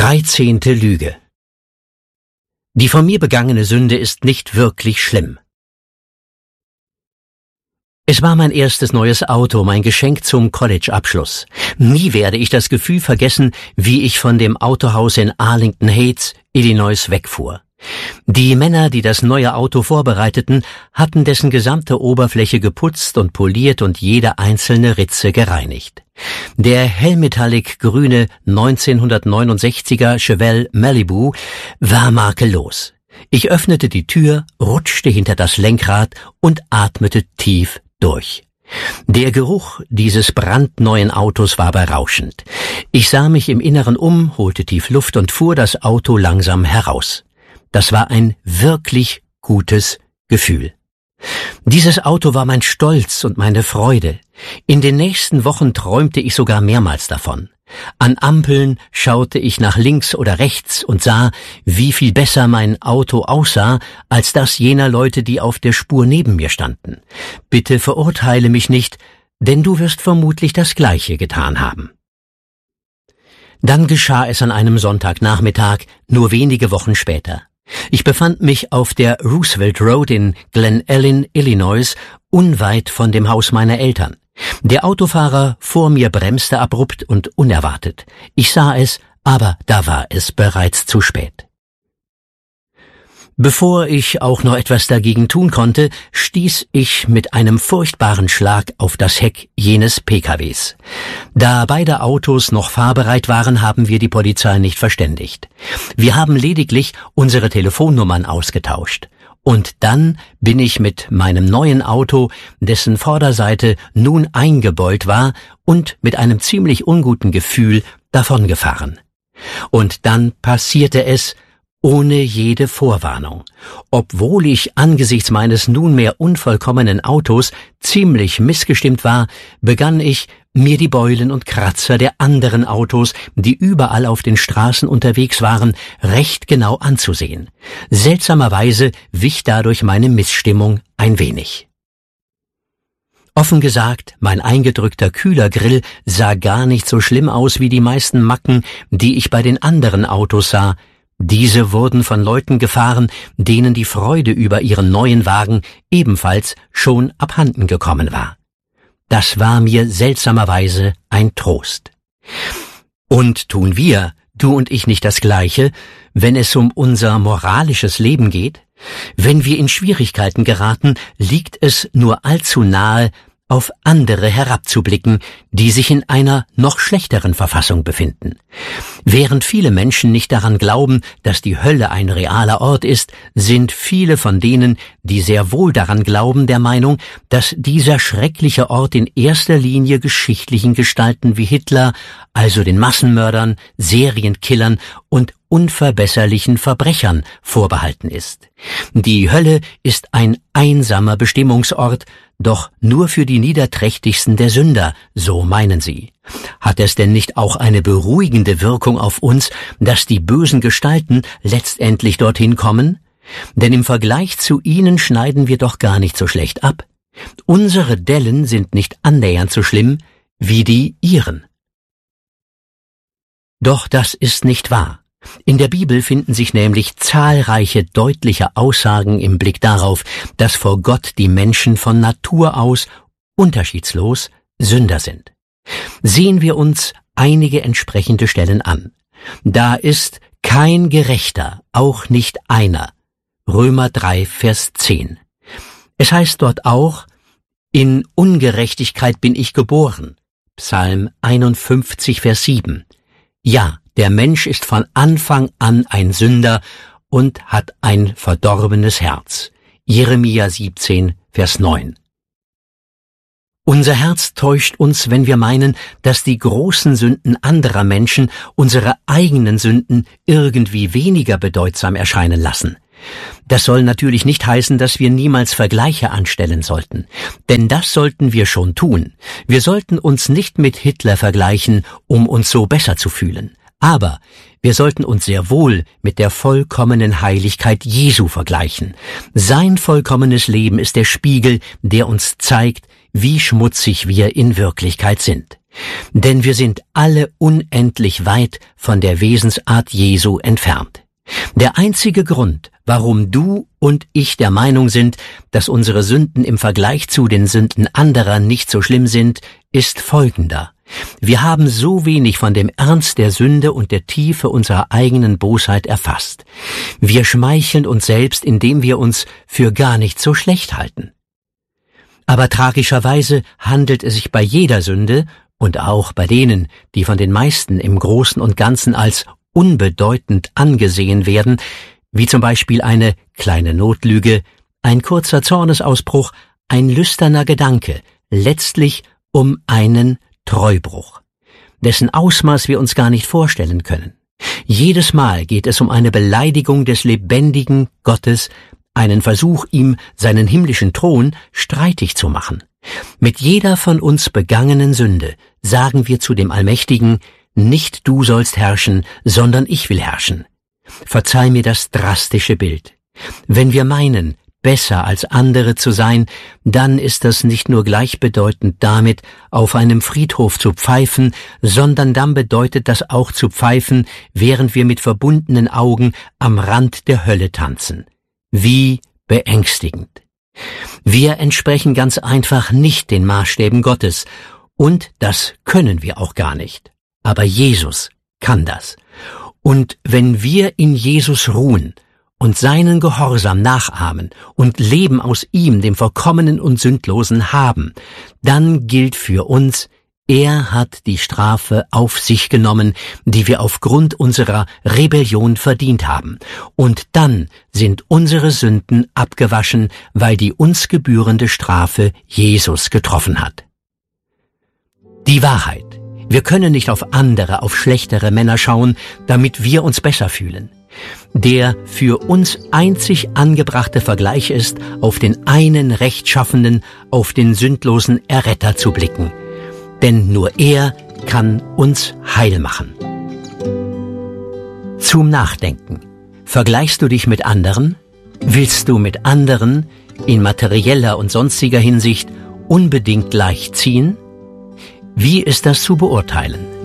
13. Lüge. Die von mir begangene Sünde ist nicht wirklich schlimm. Es war mein erstes neues Auto, mein Geschenk zum College-Abschluss. Nie werde ich das Gefühl vergessen, wie ich von dem Autohaus in Arlington Heights, Illinois, wegfuhr. Die Männer, die das neue Auto vorbereiteten, hatten dessen gesamte Oberfläche geputzt und poliert und jede einzelne Ritze gereinigt. Der hellmetallic grüne 1969er Chevelle Malibu war makellos. Ich öffnete die Tür, rutschte hinter das Lenkrad und atmete tief durch. Der Geruch dieses brandneuen Autos war berauschend. Ich sah mich im Inneren um, holte tief Luft und fuhr das Auto langsam heraus. Das war ein wirklich gutes Gefühl. Dieses Auto war mein Stolz und meine Freude. In den nächsten Wochen träumte ich sogar mehrmals davon. An Ampeln schaute ich nach links oder rechts und sah, wie viel besser mein Auto aussah, als das jener Leute, die auf der Spur neben mir standen. Bitte verurteile mich nicht, denn du wirst vermutlich das Gleiche getan haben. Dann geschah es an einem Sonntagnachmittag, nur wenige Wochen später. Ich befand mich auf der Roosevelt Road in Glen Ellyn, Illinois, unweit von dem Haus meiner Eltern. Der Autofahrer vor mir bremste abrupt und unerwartet. Ich sah es, aber da war es bereits zu spät. Bevor ich auch noch etwas dagegen tun konnte, stieß ich mit einem furchtbaren Schlag auf das Heck jenes PKWs. Da beide Autos noch fahrbereit waren, haben wir die Polizei nicht verständigt. Wir haben lediglich unsere Telefonnummern ausgetauscht. Und dann bin ich mit meinem neuen Auto, dessen Vorderseite nun eingebeult war, und mit einem ziemlich unguten Gefühl davongefahren. Und dann passierte es, ohne jede Vorwarnung. Obwohl ich angesichts meines nunmehr unvollkommenen Autos ziemlich missgestimmt war, begann ich, mir die Beulen und Kratzer der anderen Autos, die überall auf den Straßen unterwegs waren, recht genau anzusehen. Seltsamerweise wich dadurch meine Missstimmung ein wenig. Offen gesagt, mein eingedrückter Kühlergrill sah gar nicht so schlimm aus wie die meisten Macken, die ich bei den anderen Autos sah. Diese wurden von Leuten gefahren, denen die Freude über ihren neuen Wagen ebenfalls schon abhanden gekommen war. Das war mir seltsamerweise ein Trost. Und tun wir, du und ich, nicht das Gleiche, wenn es um unser moralisches Leben geht? Wenn wir in Schwierigkeiten geraten, liegt es nur allzu nahe, auf andere herabzublicken, die sich in einer noch schlechteren Verfassung befinden. Während viele Menschen nicht daran glauben, dass die Hölle ein realer Ort ist, sind viele von denen, die sehr wohl daran glauben, der Meinung, dass dieser schreckliche Ort in erster Linie geschichtlichen Gestalten wie Hitler, also den Massenmördern, Serienkillern und unverbesserlichen Verbrechern vorbehalten ist. Die Hölle ist ein einsamer Bestimmungsort, doch nur für die niederträchtigsten der Sünder, so meinen sie. Hat es denn nicht auch eine beruhigende Wirkung auf uns, dass die bösen Gestalten letztendlich dorthin kommen? Denn im Vergleich zu ihnen schneiden wir doch gar nicht so schlecht ab. Unsere Dellen sind nicht annähernd so schlimm wie die ihren. Doch das ist nicht wahr. In der Bibel finden sich nämlich zahlreiche deutliche Aussagen im Blick darauf, dass vor Gott die Menschen von Natur aus unterschiedslos Sünder sind. Sehen wir uns einige entsprechende Stellen an. Da ist kein Gerechter, auch nicht einer. Römer 3, Vers 10. Es heißt dort auch, in Ungerechtigkeit bin ich geboren. Psalm 51, Vers 7. Ja, der Mensch ist von Anfang an ein Sünder und hat ein verdorbenes Herz. Jeremia 17, Vers 9. Unser Herz täuscht uns, wenn wir meinen, dass die großen Sünden anderer Menschen unsere eigenen Sünden irgendwie weniger bedeutsam erscheinen lassen. Das soll natürlich nicht heißen, dass wir niemals Vergleiche anstellen sollten, denn das sollten wir schon tun. Wir sollten uns nicht mit Hitler vergleichen, um uns so besser zu fühlen. Aber wir sollten uns sehr wohl mit der vollkommenen Heiligkeit Jesu vergleichen. Sein vollkommenes Leben ist der Spiegel, der uns zeigt, wie schmutzig wir in Wirklichkeit sind. Denn wir sind alle unendlich weit von der Wesensart Jesu entfernt. Der einzige Grund, warum du und ich der Meinung sind, dass unsere Sünden im Vergleich zu den Sünden anderer nicht so schlimm sind, ist folgender. Wir haben so wenig von dem Ernst der Sünde und der Tiefe unserer eigenen Bosheit erfasst. Wir schmeicheln uns selbst, indem wir uns für gar nicht so schlecht halten. Aber tragischerweise handelt es sich bei jeder Sünde und auch bei denen, die von den meisten im Großen und Ganzen als unbedeutend angesehen werden, wie zum Beispiel eine kleine Notlüge, ein kurzer Zornesausbruch, ein lüsterner Gedanke, letztlich um einen Treubruch, dessen Ausmaß wir uns gar nicht vorstellen können. Jedes Mal geht es um eine Beleidigung des lebendigen Gottes, einen Versuch, ihm seinen himmlischen Thron streitig zu machen. Mit jeder von uns begangenen Sünde sagen wir zu dem Allmächtigen, nicht du sollst herrschen, sondern ich will herrschen. Verzeih mir das drastische Bild. Wenn wir meinen, besser als andere zu sein, dann ist das nicht nur gleichbedeutend damit, auf einem Friedhof zu pfeifen, sondern dann bedeutet das auch zu pfeifen, während wir mit verbundenen Augen am Rand der Hölle tanzen. Wie beängstigend. Wir entsprechen ganz einfach nicht den Maßstäben Gottes, und das können wir auch gar nicht. Aber Jesus kann das. Und wenn wir in Jesus ruhen und seinen Gehorsam nachahmen und Leben aus ihm, dem Vollkommenen und Sündlosen, haben, dann gilt für uns, er hat die Strafe auf sich genommen, die wir aufgrund unserer Rebellion verdient haben. Und dann sind unsere Sünden abgewaschen, weil die uns gebührende Strafe Jesus getroffen hat. Die Wahrheit. Wir können nicht auf andere, auf schlechtere Männer schauen, damit wir uns besser fühlen. Der für uns einzig angebrachte Vergleich ist, auf den einen Rechtschaffenen, auf den sündlosen Erretter zu blicken. Denn nur er kann uns heil machen. Zum Nachdenken. Vergleichst du dich mit anderen? Willst du mit anderen in materieller und sonstiger Hinsicht unbedingt gleichziehen? Wie ist das zu beurteilen?